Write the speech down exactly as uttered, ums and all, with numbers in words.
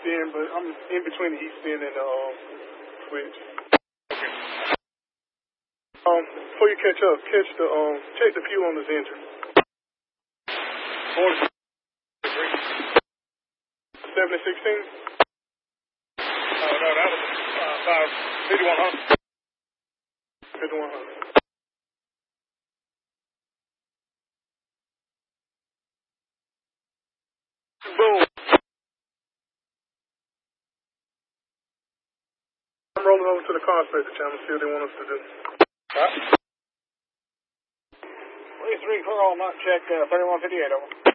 East End, but I'm in between the East End and the um, switch. Um, before you catch up, catch the um, check the fuel on the Xandra. Seventy sixteen. Oh no, that was uh, five fifty one hundred. Fifty one hundred. Boom. I'm rolling over to the car inspector channel, see what they want us to do. Right. three three, clear all night, check uh, thirty one fifty eight over.